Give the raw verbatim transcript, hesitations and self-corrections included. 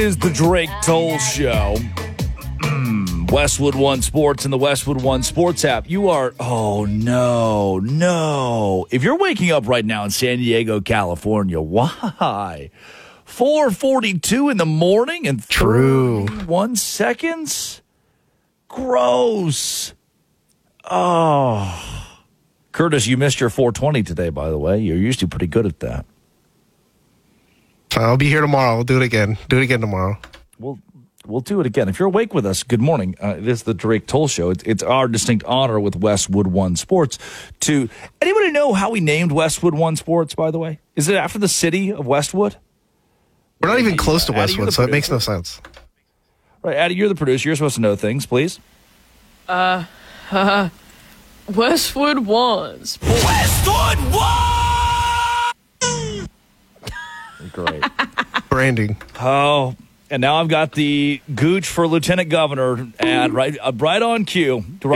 is the Drake Toll Show. Westwood One Sports and the Westwood One Sports app. You are, oh, no, no. If you're waking up right now in San Diego, California, why? four forty-two in the morning and True. thirty-one seconds? Gross. Oh. Curtis, you missed your four twenty today, by the way. You're usually pretty good at that. I'll be here tomorrow. We'll do it again. Do it again tomorrow. We'll, we'll do it again. If you're awake with us, good morning. Uh, this is the Drake Toll Show. It's, it's our distinct honor with Westwood One Sports to... Anybody know how we named Westwood One Sports, by the way? Is it after the city of Westwood? We're not even close to Addy, Westwood, so it makes no sense. Right, Addy, you're the producer. You're supposed to know things, please. Uh, uh Westwood One Sports. Westwood One! Great. Branding. Oh, and now I've got the Gooch for Lieutenant Governor ad right, uh, right on cue.